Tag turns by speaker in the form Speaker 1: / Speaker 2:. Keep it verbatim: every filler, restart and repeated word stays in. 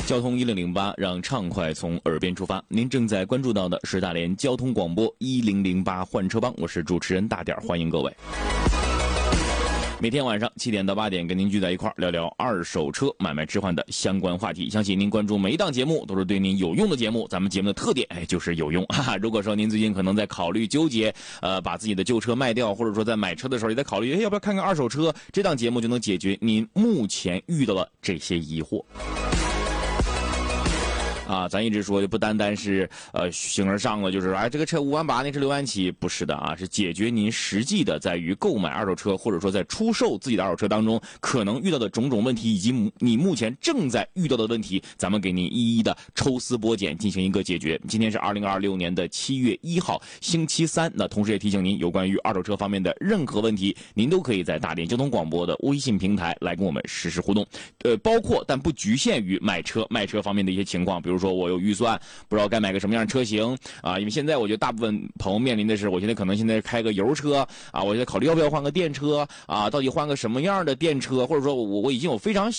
Speaker 1: 交通一零零八，让畅快从耳边出发。您正在关注到的是大连交通广播一零零八换车帮，我是主持人大点，欢迎各位。每天晚上七点到八点，跟您聚在一块儿聊聊二手车买卖置换的相关话题。相信您关注每一档节目都是对您有用的节目。咱们节目的特点，哎，就是有用。哈哈，如果说您最近可能在考虑纠结，呃，把自己的旧车卖掉，或者说在买车的时候也在考虑，哎，要不要看看二手车？这档节目就能解决您目前遇到的这些疑惑。啊，咱一直说就不单单是呃形而上了，就是哎这个车五万八，那车六万七，不是的啊，是解决您实际的在于购买二手车或者说在出售自己的二手车当中可能遇到的种种问题，以及你目前正在遇到的问题，咱们给您一一的抽丝剥茧进行一个解决。今天是二零二六年的七月一号，星期三。那同时也提醒您，有关于二手车方面的任何问题，您都可以在大连交通广播的微信平台来跟我们实时互动，呃，包括但不局限于买车卖车方面的一些情况，比如说我有预算，不知道该买个什么样的车型啊？因为现在我觉得大部分朋友面临的是，我现在可能现在开个油车啊，我现在考虑要不要换个电车啊？到底换个什么样的电车，或者说我我已经有非常